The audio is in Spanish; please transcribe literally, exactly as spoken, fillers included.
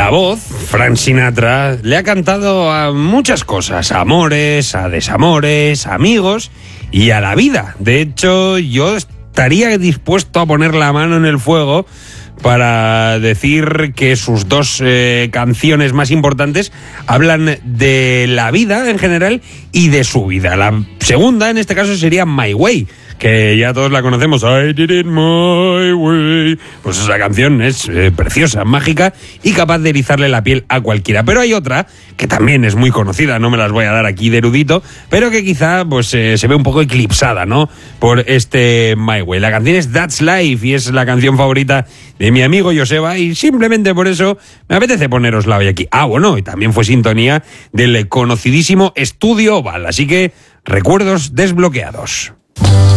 La voz, Frank Sinatra, le ha cantado a muchas cosas, a amores, a desamores, a amigos y a la vida. De hecho, yo estaría dispuesto a poner la mano en el fuego para decir que sus dos eh, canciones más importantes hablan de la vida en general y de su vida. La segunda, en este caso, sería My Way, que ya todos la conocemos. I did it my way. Pues esa canción es eh, preciosa, mágica y capaz de erizarle la piel a cualquiera. Pero hay otra que también es muy conocida, no me las voy a dar aquí de erudito, pero que quizá pues eh, se ve un poco eclipsada, ¿no?, por este My Way. La canción es That's Life y es la canción favorita de mi amigo Joseba, y simplemente por eso me apetece ponerosla hoy aquí. Ah, bueno, y también fue sintonía del conocidísimo Estudio Oval, así que recuerdos desbloqueados.